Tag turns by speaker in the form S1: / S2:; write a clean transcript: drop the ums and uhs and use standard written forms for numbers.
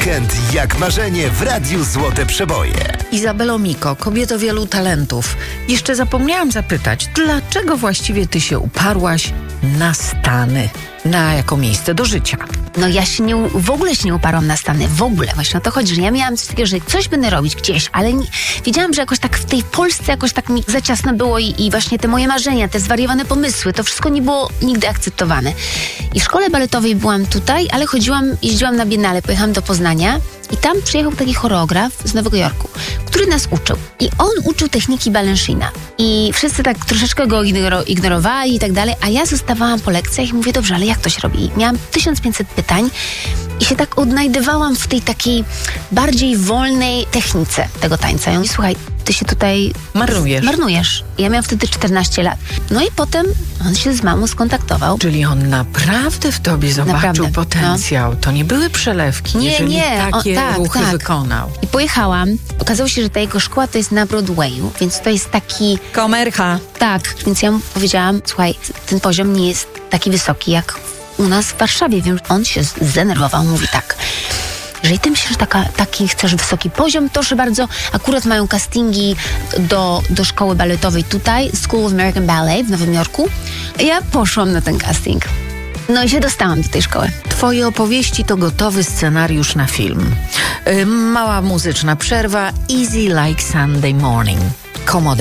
S1: Weekend jak marzenie w Radiu Złote Przeboje.
S2: Izabelo Miko, kobieto wielu talentów. Jeszcze zapomniałam zapytać, dlaczego właściwie ty się uparłaś na Stany? Na jako miejsce do życia?
S3: No ja w ogóle się nie uparłam na Stany, w ogóle. Właśnie o to chodzi, że ja miałam coś takiego, że coś będę robić gdzieś, ale wiedziałam, że jakoś tak w tej Polsce jakoś tak mi za ciasno było i właśnie te moje marzenia, te zwariowane pomysły, to wszystko nie było nigdy akceptowane. I w szkole baletowej byłam tutaj, ale jeździłam na Biennale, pojechałam do Poznania i tam przyjechał taki choreograf z Nowego Jorku, który nas uczył. I on uczył techniki Balanchina. I wszyscy tak troszeczkę go ignorowali i tak dalej, a ja zostawałam po lekcjach i mówię, dobrze, ale jak to się robi? I miałam 1500 pytań i się tak odnajdywałam w tej takiej bardziej wolnej technice tego tańca. I on mówi, słuchaj, ty się tutaj marnujesz. Ja miałam wtedy 14 lat. No i potem on się z mamą skontaktował.
S2: Czyli on naprawdę w tobie zobaczył potencjał. No. To nie były przelewki, jeżeli takie ruchy wykonał.
S3: I pojechałam. Okazało się, że ta jego szkoła to jest na Broadwayu, więc to jest taki...
S2: Komercha. Tak.
S3: Więc ja mu powiedziałam, słuchaj, ten poziom nie jest taki wysoki jak u nas w Warszawie. Wiem, on się zdenerwował, mówi tak. Jeżeli ty myślisz, że taki chcesz wysoki poziom, to proszę bardzo, akurat mają castingi do szkoły baletowej tutaj, School of American Ballet w Nowym Jorku. Ja poszłam na ten casting. No i się dostałam do tej szkoły.
S2: Twoje opowieści to gotowy scenariusz na film. Mała muzyczna przerwa, Easy Like Sunday Morning. Komodo.